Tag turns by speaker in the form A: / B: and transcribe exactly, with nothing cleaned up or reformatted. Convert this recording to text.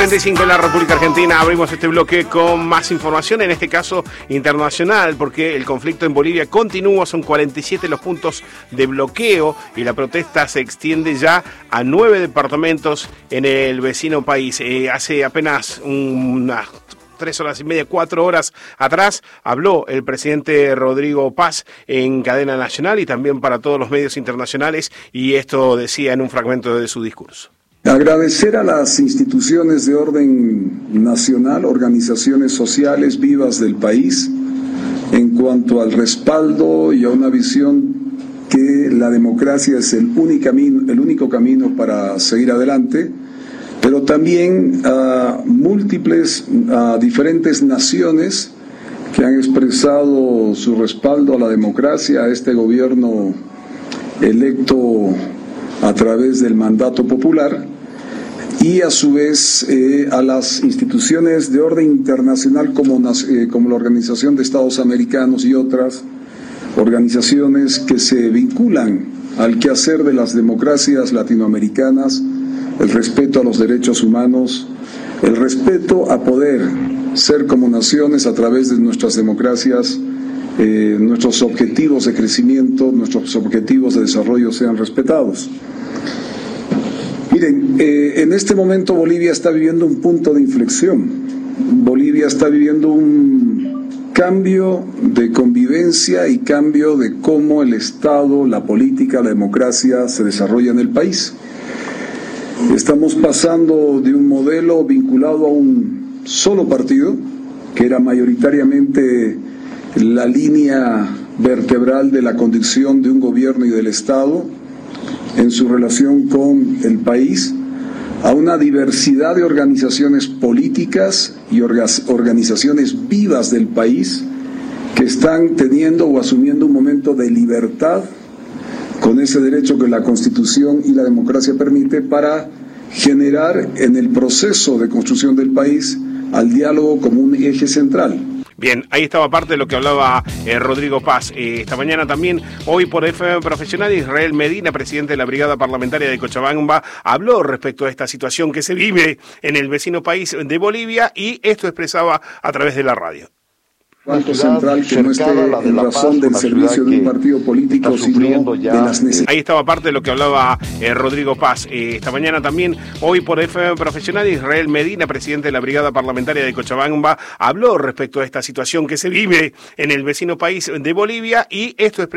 A: treinta y cinco en la República Argentina. Abrimos este bloque con más información, en este caso internacional, porque el conflicto en Bolivia continúa. Son cuarenta y siete los puntos de bloqueo y la protesta se extiende ya a nueve departamentos en el vecino país. Eh, hace apenas unas tres horas y media, cuatro horas atrás, habló el presidente Rodrigo Paz en cadena nacional y también para todos los medios internacionales, y esto decía en un fragmento de su discurso.
B: Agradecer a las instituciones de orden nacional, organizaciones sociales vivas del país, en cuanto al respaldo y a una visión que la democracia es el único camino, el único camino para seguir adelante, pero también a múltiples, a diferentes naciones que han expresado su respaldo a la democracia, a este gobierno electo a través del mandato popular, y a su vez eh, a las instituciones de orden internacional como, eh, como la Organización de Estados Americanos y otras organizaciones que se vinculan al quehacer de las democracias latinoamericanas, el respeto a los derechos humanos, el respeto a poder ser como naciones a través de nuestras democracias, eh, nuestros objetivos de crecimiento, nuestros objetivos de desarrollo sean respetados. Miren, eh, en este momento Bolivia está viviendo un punto de inflexión. Bolivia está viviendo un cambio de convivencia y cambio de cómo el Estado, la política, la democracia se desarrolla en el país. Estamos pasando de un modelo vinculado a un solo partido, que era mayoritariamente la línea vertebral de la conducción de un gobierno y del Estado en su relación con el país, a una diversidad de organizaciones políticas y organizaciones vivas del país que están teniendo o asumiendo un momento de libertad con ese derecho que la Constitución y la democracia permite para generar en el proceso de construcción del país al diálogo como un eje central.
A: Bien, ahí estaba parte de lo que hablaba eh, Rodrigo Paz. Eh, esta mañana también, hoy por F M Profesional, Israel Medina, presidente de la Brigada Parlamentaria de Cochabamba, habló respecto a esta situación que se vive en el vecino país de Bolivia, y esto expresaba a través de la radio.
B: Banco central que no esté en razón del servicio de un partido político, sino de las necesidades.
A: Ahí estaba parte de lo que hablaba eh, Rodrigo Paz. Eh, esta mañana también, hoy por F M Profesional, Israel Medina, presidente de la Brigada Parlamentaria de Cochabamba, habló respecto a esta situación que se vive en el vecino país de Bolivia, y esto expresaba